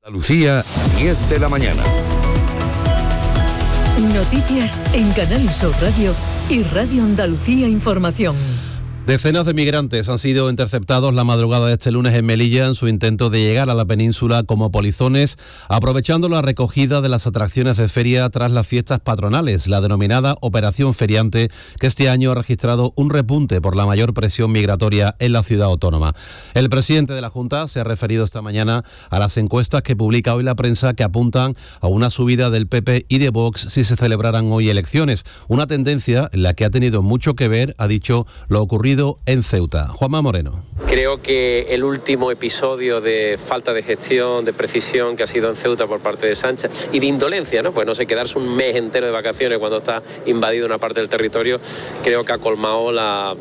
Andalucía, 10 de la mañana. Noticias en Canal Sur Radio y Radio Andalucía Información. Decenas de migrantes han sido interceptados la madrugada de este lunes en Melilla en su intento de llegar a la península como polizones, aprovechando la recogida de las atracciones de feria tras las fiestas patronales, la denominada Operación Feriante, que este año ha registrado un repunte por la mayor presión migratoria en la ciudad autónoma. El presidente de la Junta se ha referido esta mañana a las encuestas que publica hoy la prensa que apuntan a una subida del PP y de Vox si se celebraran hoy elecciones, una tendencia en la que ha tenido mucho que ver, ha dicho, lo ocurrido en Ceuta. Juanma Moreno. Creo que el último episodio de falta de gestión, de precisión que ha sido en Ceuta por parte de Sánchez y de indolencia, ¿no? Pues no sé, quedarse un mes entero de vacaciones cuando está invadido una parte del territorio, creo que ha colmado la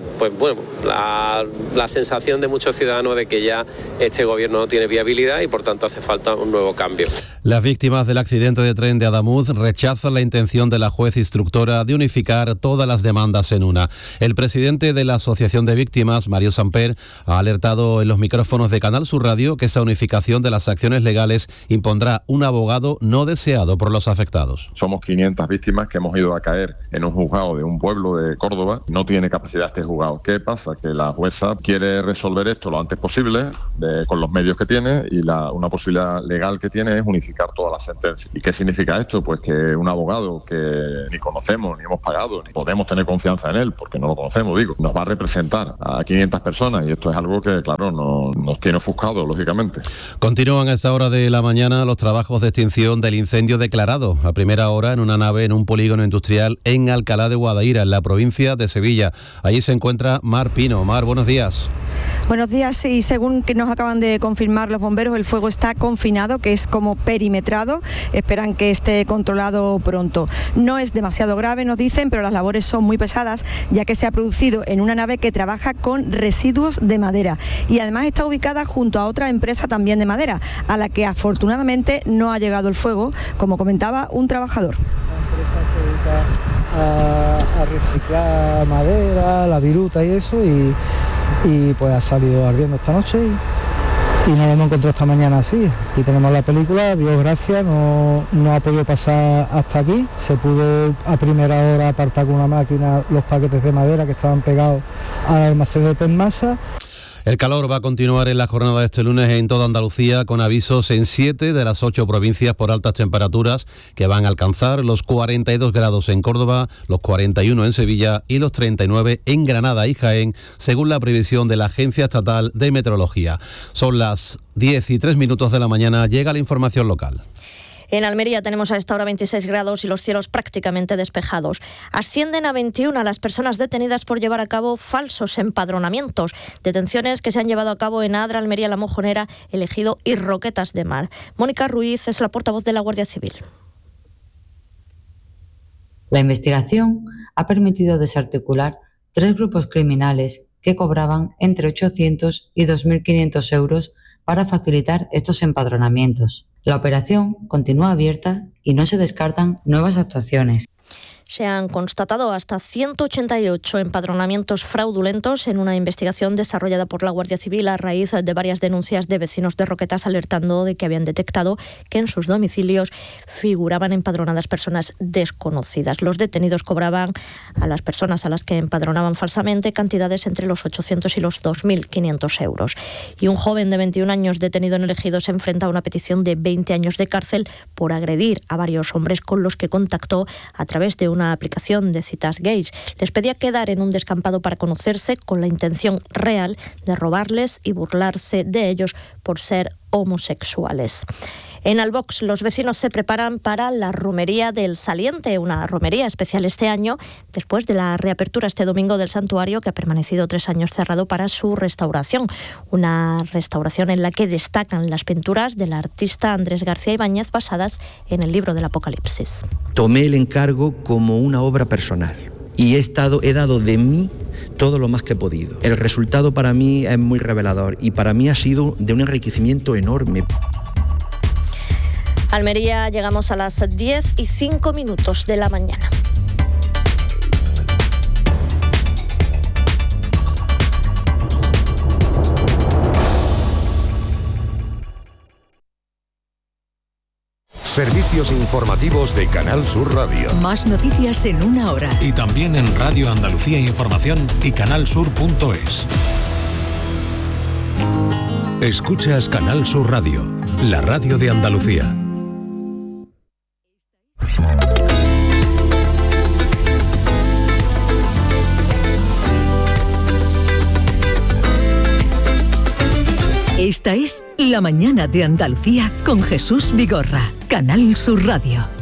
sensación de muchos ciudadanos de que ya este gobierno no tiene viabilidad y por tanto hace falta un nuevo cambio. Las víctimas del accidente de tren de Adamuz rechazan la intención de la juez instructora de unificar todas las demandas en una. El presidente de la Asociación de Víctimas, Mario Samper, ha alertado en los micrófonos de Canal Sur Radio que esa unificación de las acciones legales impondrá un abogado no deseado por los afectados. Somos 500 víctimas que hemos ido a caer en un juzgado de un pueblo de Córdoba. No tiene capacidad este juzgado. ¿Qué pasa? Que la jueza quiere resolver esto lo antes posible con los medios que tiene y una posibilidad legal que tiene es unificar todas las sentencias. ¿Y qué significa esto? Pues que un abogado que ni conocemos, ni hemos pagado, ni podemos tener confianza en él, porque no lo conocemos, nos va a representar a 500 personas y esto es algo que, claro, nos tiene ofuscado, lógicamente. Continúan a esta hora de la mañana los trabajos de extinción del incendio declarado a primera hora en una nave en un polígono industrial en Alcalá de Guadaira, en la provincia de Sevilla. Allí se encuentra Mar Pino. Mar, buenos días. Buenos días, y según que nos acaban de confirmar los bomberos, el fuego está confinado, que es como perimetrado. Esperan que esté controlado pronto. No es demasiado grave, nos dicen, pero las labores son muy pesadas, ya que se ha producido en una nave que trabaja con residuos de madera y además está ubicada junto a otra empresa también de madera, a la que afortunadamente no ha llegado el fuego, como comentaba un trabajador. La empresa se dedica a reciclar madera, la viruta y eso, y pues ha salido ardiendo esta noche y nos lo hemos encontrado esta mañana así. Aquí tenemos la película, Dios gracias, no ha podido pasar hasta aquí. Se pudo a primera hora apartar con una máquina los paquetes de madera que estaban pegados al almacén de Tenmasa. El calor va a continuar en la jornada de este lunes en toda Andalucía, con avisos en 7 de las 8 provincias por altas temperaturas que van a alcanzar los 42 grados en Córdoba, los 41 en Sevilla y los 39 en Granada y Jaén, según la previsión de la Agencia Estatal de Meteorología. Son las 10:03 de la mañana, llega la información local. En Almería tenemos a esta hora 26 grados y los cielos prácticamente despejados. Ascienden a 21 las personas detenidas por llevar a cabo falsos empadronamientos. Detenciones que se han llevado a cabo en Adra, Almería, La Mojonera, El Ejido y Roquetas de Mar. Mónica Ruiz es la portavoz de la Guardia Civil. La investigación ha permitido desarticular 3 grupos criminales que cobraban entre 800 y 2.500 euros para facilitar estos empadronamientos. La operación continúa abierta y no se descartan nuevas actuaciones. Se han constatado hasta 188 empadronamientos fraudulentos en una investigación desarrollada por la Guardia Civil a raíz de varias denuncias de vecinos de Roquetas alertando de que habían detectado que en sus domicilios figuraban empadronadas personas desconocidas. Los detenidos cobraban a las personas a las que empadronaban falsamente cantidades entre los 800 y los 2.500 euros. Y un joven de 21 años detenido en El Ejido se enfrenta a una petición de 20 años de cárcel por agredir a varios hombres con los que contactó a través de una aplicación de citas gays. Les pedía quedar en un descampado para conocerse con la intención real de robarles y burlarse de ellos por ser homosexuales. En Albox, los vecinos se preparan para la romería del Saliente, una romería especial este año, después de la reapertura este domingo del santuario, que ha permanecido 3 años cerrado para su restauración. Una restauración en la que destacan las pinturas del artista Andrés García Ibáñez, basadas en el libro del Apocalipsis. Tomé el encargo como una obra personal y he dado de mí todo lo más que he podido. El resultado para mí es muy revelador y para mí ha sido de un enriquecimiento enorme. Almería, llegamos a las 10:05 de la mañana. Servicios informativos de Canal Sur Radio. Más noticias en una hora. Y también en Radio Andalucía Información y canalsur.es. Escuchas Canal Sur Radio, la radio de Andalucía. Esta es La Mañana de Andalucía con Jesús Vigorra, Canal Sur Radio.